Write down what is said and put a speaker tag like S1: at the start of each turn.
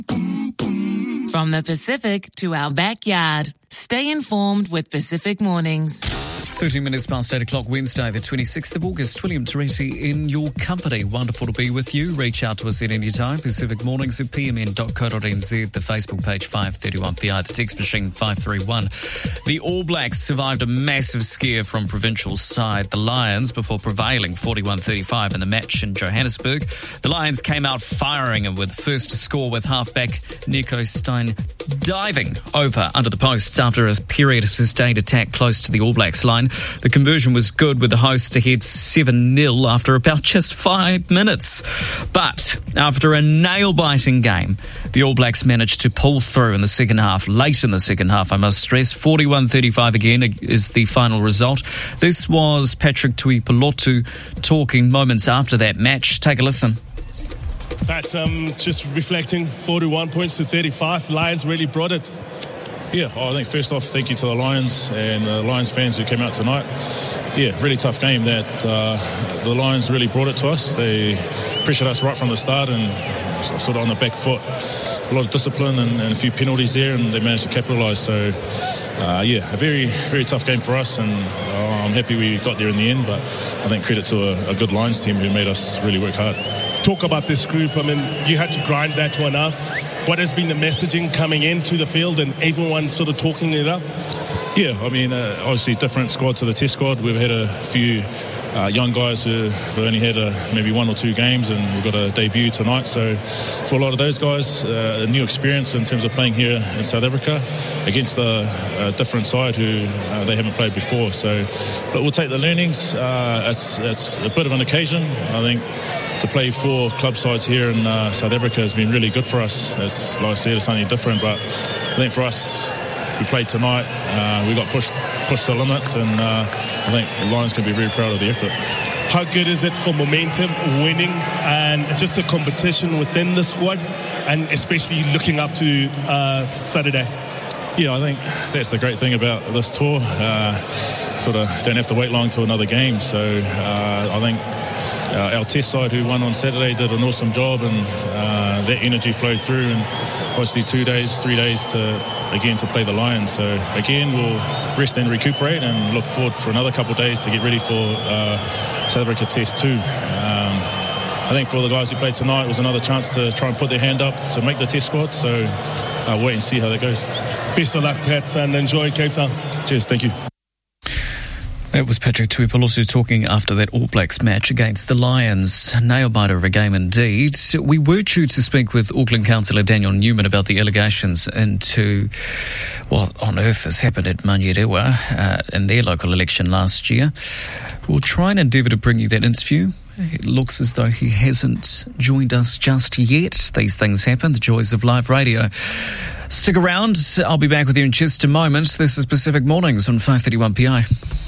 S1: From the Pacific to our backyard. Stay informed with Pacific Mornings.
S2: 13 minutes past 8 o'clock, Wednesday, the 26th of August. William Teresi in your company. Wonderful to be with you. Reach out to us at any time. Pacific Mornings at pmn.co.nz, the Facebook page 531PI, the text machine 531. The All Blacks survived a massive scare from provincial side, the Lions, before prevailing 41-35 in the match in Johannesburg. The Lions came out firing and were the first to score with halfback Nico Stein diving over under the posts after a period of sustained attack close to the All Blacks line. The conversion was good with the hosts ahead 7-0 after about just 5 minutes. But after a nail-biting game, the All Blacks managed to pull through in the second half. Late in the second half, I must stress. 41-35 again is the final result. This was Patrick Tuipulotu talking moments after that match. Take a listen.
S3: Pat, just reflecting, 41 points to 35. Lions really brought it.
S4: Yeah, I think first off, thank you to the Lions and the Lions fans who came out tonight. Yeah, really tough game that the Lions really brought it to us. They pressured us right from the start and sort of on the back foot. A lot of discipline and a few penalties there, and they managed to capitalise. So, yeah, a very, very tough game for us, and I'm happy we got there in the end. But I think credit to a good Lions team who made us really work hard.
S3: Talk about this group. I mean, you had to grind that one out. What has been the messaging coming into the field and everyone sort of talking it up?
S4: Yeah, I mean, obviously different squad to the test squad. We've had a few young guys who've only had maybe 1 or 2 games, and we've got a debut tonight. So for a lot of those guys, a new experience in terms of playing here in South Africa against a different side who they haven't played before. So, but we'll take the learnings. It's a bit of an occasion, I think. To play 4 club sides here in South Africa has been really good for us. It's, like I said, it's something different, but I think for us, we played tonight. We got pushed to the limits, and I think the Lions can be very proud of the effort.
S3: How good is it for momentum, winning, and just the competition within the squad, and especially looking up to Saturday?
S4: Yeah, I think that's the great thing about this tour. Sort of don't have to wait long to another game. So I think our test side who won on Saturday did an awesome job, and that energy flowed through, and obviously 2 days, 3 days to play the Lions. So again, we'll rest and recuperate and look forward for another couple of days to get ready for South Africa Test 2. I think for the guys who played tonight, it was another chance to try and put their hand up to make the test squad. So I'll wait and see how that goes.
S3: Best of luck, Pat, and enjoy Cape Town.
S4: Cheers, thank you.
S2: That was Patrick Tuipulotu talking after that All Blacks match against the Lions. Nail-biter of a game indeed. We were due to speak with Auckland Councillor Daniel Newman about the allegations into what on earth has happened at Manurewa in their local election last year. We'll try and endeavour to bring you that interview. It looks as though he hasn't joined us just yet. These things happen, the joys of live radio. Stick around. I'll be back with you in just a moment. This is Pacific Mornings on 531 PI.